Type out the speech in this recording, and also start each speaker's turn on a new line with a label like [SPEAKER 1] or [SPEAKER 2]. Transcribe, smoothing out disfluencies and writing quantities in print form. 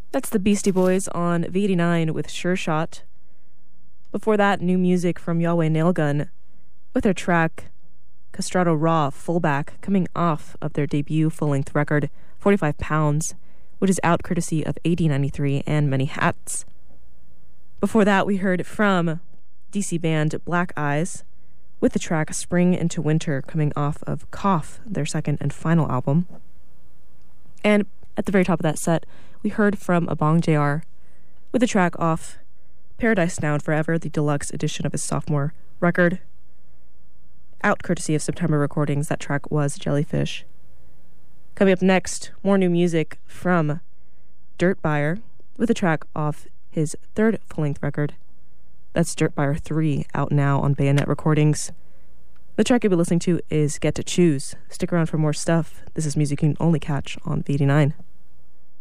[SPEAKER 1] That's the Beastie Boys on V89 with Sure Shot. Before that, new music from Yahweh Nailgun with their track Castrato Raw Fullback, coming off of their debut full-length record 45 Pounds, which is out courtesy of AD93 and Many Hats. Before that, we heard from DC band Black Eyes with the track Spring into Winter, coming off of Cough, their second and final album. And at the very top of that set, we heard from Abong JR with the track off Paradise Now and Forever, the deluxe edition of his sophomore record. Out courtesy of September Recordings, that track was Jellyfish. Coming up next, more new music from Dirt Buyer with a track off his third full-length record. That's Dirt Buyer 3, out now on Bayonet Recordings. The track you'll be listening to is Get to Choose. Stick around for more stuff. This is music you can only catch on V89.